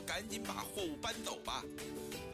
赶紧把货物搬走吧。